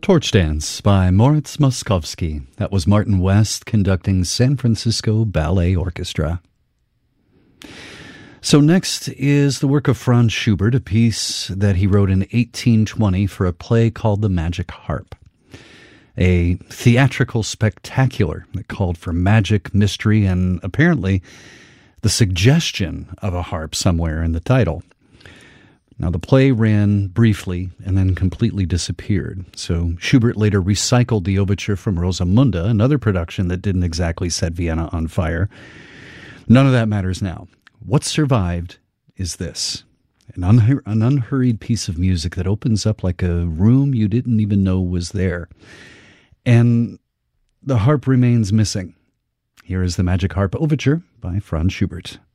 Torch Dance by Moritz Moszkowski. That was Martin West conducting San Francisco Ballet Orchestra. So next is the work of Franz Schubert, a piece that he wrote in 1820 for a play called The Magic Harp, a theatrical spectacular that called for magic, mystery, and apparently the suggestion of a harp somewhere in the title. Now, the play ran briefly and then completely disappeared, so Schubert later recycled the overture from Rosamunde, another production that didn't exactly set Vienna on fire. None of that matters now. What survived is this, an unhurried piece of music that opens up like a room you didn't even know was there. And the harp remains missing. Here is the Magic Harp Overture by Franz Schubert.